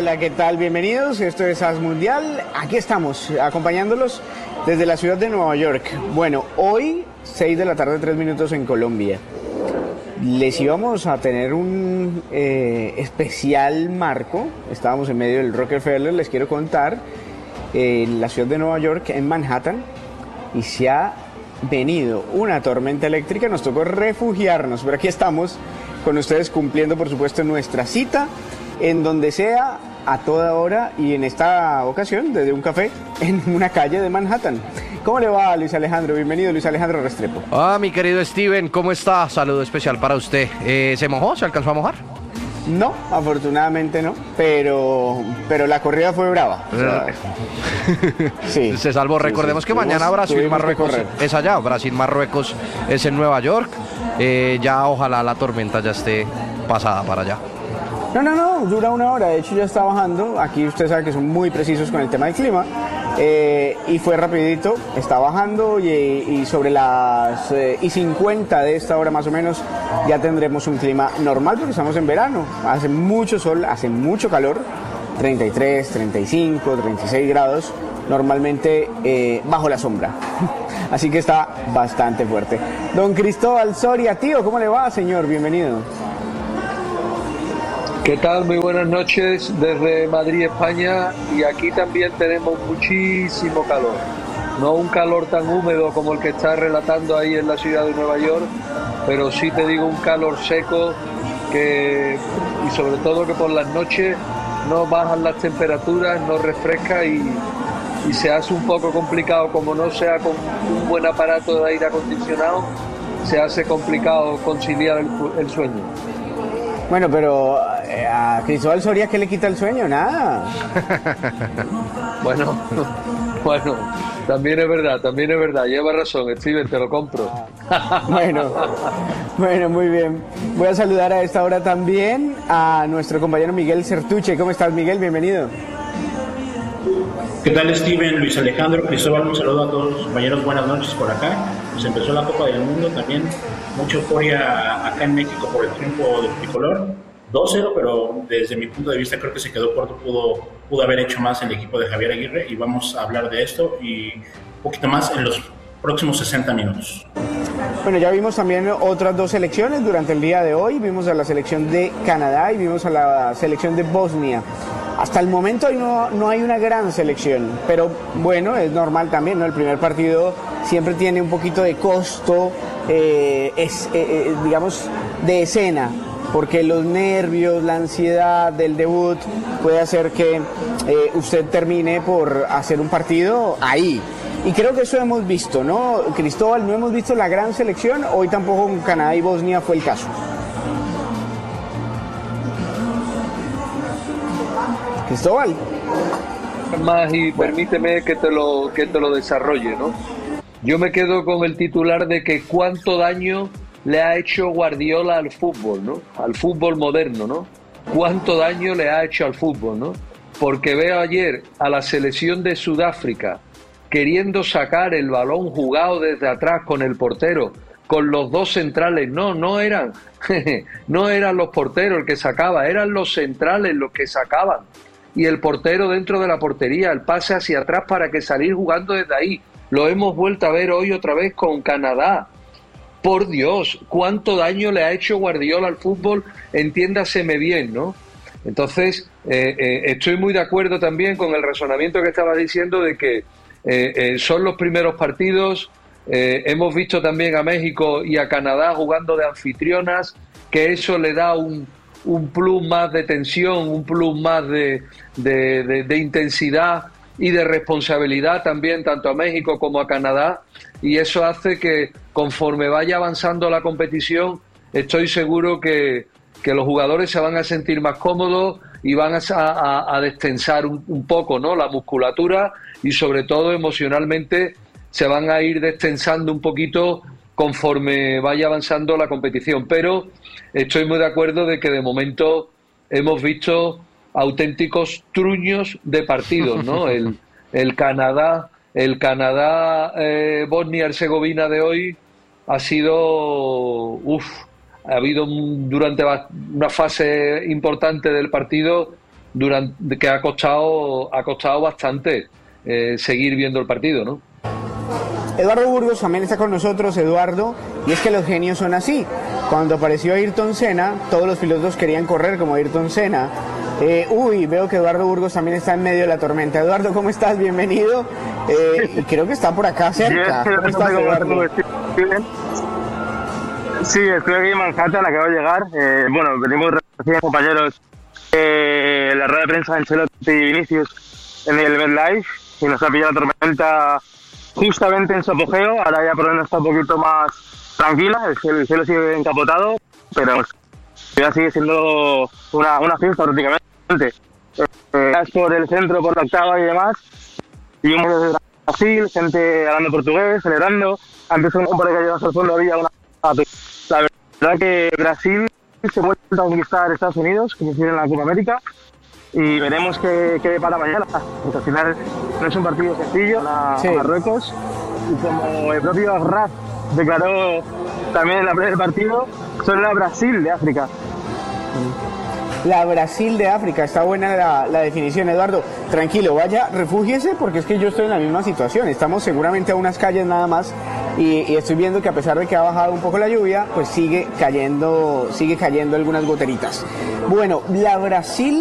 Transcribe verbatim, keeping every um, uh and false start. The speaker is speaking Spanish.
hola, ¿qué tal? Bienvenidos, esto es As Mundial. Aquí estamos, acompañándolos desde la ciudad de Nueva York. Bueno, hoy, seis de la tarde, tres minutos en Colombia. Les íbamos a tener un eh, especial marco. Estábamos en medio del Rockefeller, les quiero contar, eh, en la ciudad de Nueva York, en Manhattan, y se ha venido una tormenta eléctrica. Nos tocó refugiarnos, pero aquí estamos con ustedes cumpliendo, por supuesto, nuestra cita, en donde sea, a toda hora, y en esta ocasión desde un café en una calle de Manhattan. ¿Cómo le va, Luis Alejandro? Bienvenido, Luis Alejandro Restrepo. Ah, mi querido Steven, ¿cómo está? Saludo especial para usted. Eh, ¿Se mojó? ¿Se alcanzó a mojar? No, afortunadamente no, pero, pero la corrida fue brava. O sea, sí, se salvó. Sí, Recordemos sí, que mañana Brasil-Marruecos es allá. Brasil-Marruecos es en Nueva York. Eh, ya ojalá la tormenta ya esté pasada para allá. No, no, no, dura una hora, de hecho ya está bajando. Aquí usted sabe que son muy precisos con el tema del clima. Eh, y fue rapidito, está bajando y, y sobre las eh, y cincuenta de esta hora más o menos ya tendremos un clima normal porque estamos en verano. Hace mucho sol, hace mucho calor, treinta y tres, treinta y cinco, treinta y seis grados, normalmente eh, bajo la sombra. Así que está bastante fuerte. Don Cristóbal Soria, tío, ¿cómo le va, señor? Bienvenido. ¿Qué tal? Muy buenas noches desde Madrid, España, y aquí también tenemos muchísimo calor. No un calor tan húmedo como el que está relatando ahí en la ciudad de Nueva York, pero sí te digo un calor seco que, y sobre todo que por las noches no bajan las temperaturas, no refresca y, y se hace un poco complicado, como no sea con un buen aparato de aire acondicionado, se hace complicado conciliar el, el sueño. Bueno, pero eh, a Cristóbal Soria, ¿qué le quita el sueño? Nada. Bueno, bueno, también es verdad, también es verdad. Lleva razón, Steven, te lo compro. Bueno, bueno, muy bien. Voy a saludar a esta hora también a nuestro compañero Miguel Certuche. ¿Cómo estás, Miguel? Bienvenido. ¿Qué tal, Steven, Luis Alejandro, Cristóbal? Un saludo a todos los compañeros, buenas noches por acá. Pues empezó la Copa del Mundo también, mucha euforia acá en México por el triunfo del tricolor, dos cero, pero desde mi punto de vista creo que se quedó corto, pudo, pudo haber hecho más el equipo de Javier Aguirre, y vamos a hablar de esto y un poquito más en los próximos sesenta minutos. Bueno, ya vimos también otras dos selecciones durante el día de hoy. Vimos a la selección de Canadá y vimos a la selección de Bosnia. Hasta el momento no, no hay una gran selección, pero bueno, es normal también, ¿no? El primer partido siempre tiene un poquito de costo, eh, es, eh, eh, digamos, de escena, porque los nervios, la ansiedad del debut puede hacer que eh, usted termine por hacer un partido ahí. Y creo que eso hemos visto, ¿no? Cristóbal, no hemos visto la gran selección, hoy tampoco con Canadá y Bosnia fue el caso. Cristóbal. Más y permíteme que te lo que te lo desarrolle, ¿no? Yo me quedo con el titular de que cuánto daño le ha hecho Guardiola al fútbol, ¿no? Al fútbol moderno, ¿no? Cuánto daño le ha hecho al fútbol, ¿no? Porque veo ayer a la selección de Sudáfrica queriendo sacar el balón jugado desde atrás con el portero, con los dos centrales. No, no eran, no eran los porteros el que sacaba, eran los centrales los que sacaban. Y el portero dentro de la portería, el pase hacia atrás para que salir jugando desde ahí. Lo hemos vuelto a ver hoy otra vez con Canadá. Por Dios, cuánto daño le ha hecho Guardiola al fútbol, entiéndaseme bien, ¿no? Entonces, eh, eh, estoy muy de acuerdo también con el razonamiento que estaba diciendo de que eh, eh, son los primeros partidos. Eh, hemos visto también a México y a Canadá jugando de anfitrionas, que eso le da un, un plus más de tensión, un plus más de, de, de, de intensidad y de responsabilidad también, tanto a México como a Canadá, y eso hace que conforme vaya avanzando la competición, estoy seguro que, que los jugadores se van a sentir más cómodos y van a, a, a destensar un, un poco, ¿no?, la musculatura, y sobre todo emocionalmente se van a ir destensando un poquito conforme vaya avanzando la competición. Pero estoy muy de acuerdo de que de momento hemos visto auténticos truños de partidos, ¿no? El, el Canadá, el Canadá eh, Bosnia-Herzegovina de hoy ha sido, uff, ha habido un, durante una fase importante del partido durante que ha costado, ha costado bastante eh, seguir viendo el partido, ¿no? Eduardo Burgos también está con nosotros, Eduardo, y es que los genios son así. Cuando apareció Ayrton Senna, todos los pilotos querían correr como Ayrton Senna. Eh, uy, veo que Eduardo Burgos también está en medio de la tormenta. Eduardo, ¿cómo estás? Bienvenido. Eh, y creo que está por acá cerca. ¿Cómo estás, Eduardo? Sí, estoy aquí en Manhattan, acabo de llegar. Eh, bueno, venimos recién compañeros eh, la rueda de prensa de Ancelotti y Vinicius en el MetLife y nos ha pillado la tormenta justamente en su apogeo. Ahora ya por lo menos está un poquito más tranquila, el cielo, el cielo sigue encapotado, pero ya sigue siendo una, una fiesta prácticamente. Eh, por el centro, por la octava y demás, y un de Brasil, gente hablando portugués, celebrando. Antes un par de calles al fondo había una... La verdad que Brasil se vuelve a conquistar Estados Unidos, como decir en la Copa América, y veremos qué, qué para mañana, porque al final no es un partido sencillo a, sí. a Marruecos, y como el propio Raf declaró también en la previa del partido, son la Brasil de África. La Brasil de África, está buena la, la definición, Eduardo. Tranquilo, vaya, refúgiese, porque es que yo estoy en la misma situación. Estamos seguramente a unas calles nada más y, y estoy viendo que a pesar de que ha bajado un poco la lluvia, pues sigue cayendo, sigue cayendo algunas goteritas. Bueno, la Brasil